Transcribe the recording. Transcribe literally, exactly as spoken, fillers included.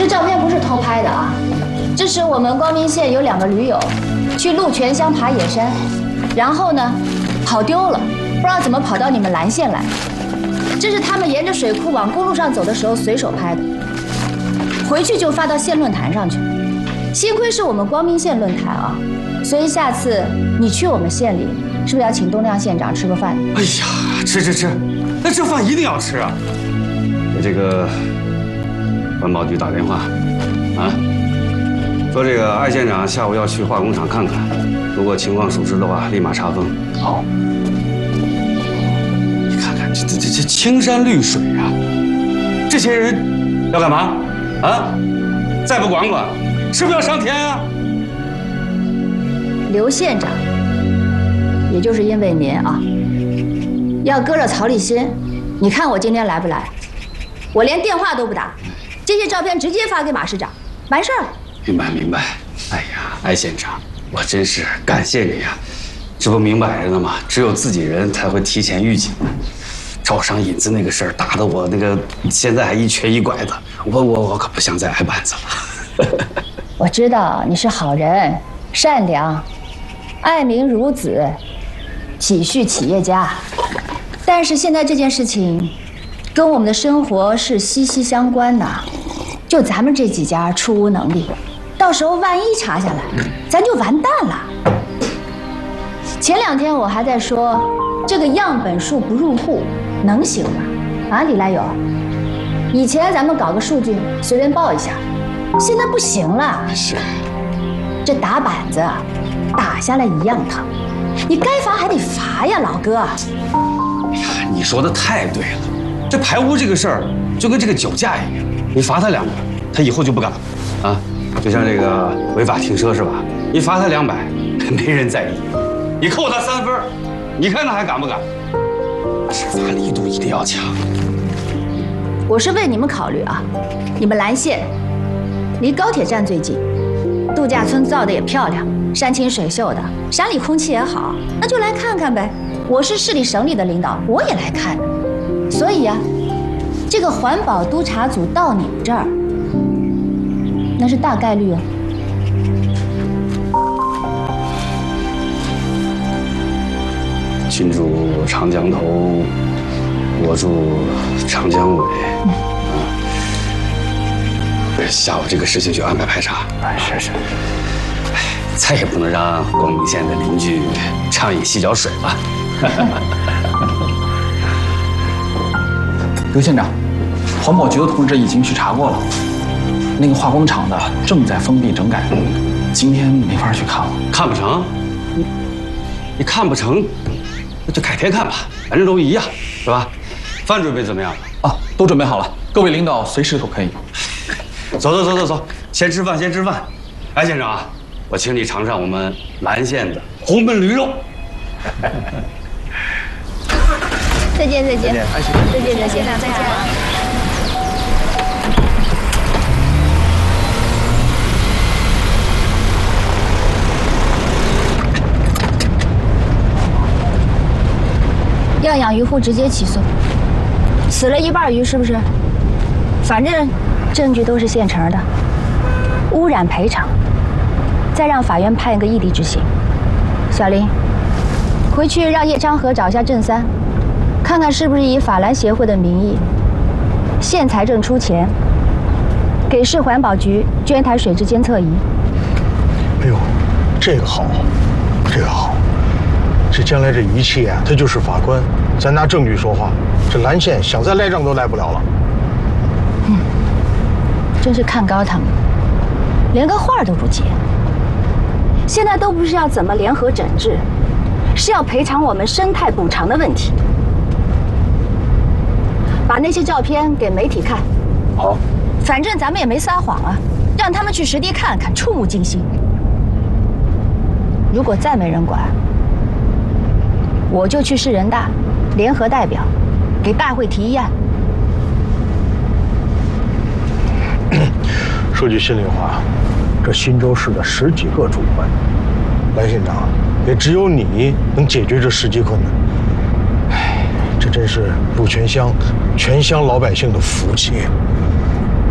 这照片不是偷拍的啊，这是我们光明县有两个驴友去鹿泉乡爬野山，然后呢跑丢了，不知道怎么跑到你们蓝县来。这是他们沿着水库往公路上走的时候随手拍的，回去就发到县论坛上去。幸亏是我们光明县论坛啊，所以下次你去我们县里，是不是要请东亮县长吃个饭？ 哎呀，吃吃吃，那这饭一定要吃啊！给这个环保局打电话，啊，说这个艾县长下午要去化工厂看看，如果情况属实的话，立马查封。好。你看看这这这这青山绿水啊，这些人要干嘛？啊，再不管管，是不是要上天啊？ 刘县长，也就是因为您啊，要搁着曹立新，你看我今天来不来？我连电话都不打，这些照片直接发给马市长，完事儿了。 明白明白。哎呀，艾县长，我真是感谢你呀！这不明摆着呢吗？只有自己人才会提前预警的。招商引资那个事儿打得我那个现在还一瘸一拐的，我我我可不想再挨板子了。 我知道你是好人，善良。爱民如子，体恤企业家，但是现在这件事情跟我们的生活是息息相关的。就咱们这几家出无能力，到时候万一查下来，咱就完蛋了。前两天我还在说，这个样本数不入户能行吗？啊，李来友，以前咱们搞个数据随便报一下，现在不行了。 是， 这打板子打下来一样疼，你该罚还得罚呀，老哥。 哎呀，你说的太对了，这排污这个事儿就跟这个酒驾一样，你罚他两百，他以后就不敢了啊。就像这个违法停车是吧？你罚他两百，没人在意；你扣他三分，你看他还敢不敢？执法力度一定要强。 我是为你们考虑啊，你们蓝县离高铁站最近，度假村造的也漂亮。山清水秀的，山里空气也好，那就来看看呗。我是市里省里的领导，我也来看。所以啊，这个环保督察组到你们这儿，那是大概率哦。 君住长江头，我住长江尾。嗯，下午这个事情就安排排查。哎，是是。再也不能让光明县的邻居畅饮洗脚水了。 刘县长，环保局的同志已经去查过了，那个化工厂的正在封闭整改，今天没法去看了。 看不成？你你看不成，那就改天看吧，反正都一样，是吧？饭准备怎么样了？ 啊，都准备好了，各位领导随时都可以。 走走走走走，先吃饭，先吃饭。哎，县长啊，我请你尝尝我们蓝县的红焖驴肉。 再见再见，再见再见再见再见。要养鱼户直接起诉，死了一半鱼是不是？反正证据都是现成的，污染赔偿，再让法院判一个异地执行。小林，回去让叶昌河找一下郑三，看看是不是以法兰协会的名义，县财政出钱，给市环保局捐一台水质监测仪。 哎呦，这个好，这个好。这将来这仪器啊，它就是法官，咱拿证据说话，这蓝县想再赖账都赖不了了。 嗯，真是看高他们，连个话都不接。现在都不是要怎么联合整治，是要赔偿我们生态补偿的问题。把那些照片给媒体看。 好， 反正咱们也没撒谎啊，让他们去实地看看，触目惊心。如果再没人管，我就去市人大联合代表给大会提议案。 说句心里话，这新州市的十几个主管，蓝县长也只有你能解决这十几困难。哎，这真是鹿泉乡全乡老百姓的福气。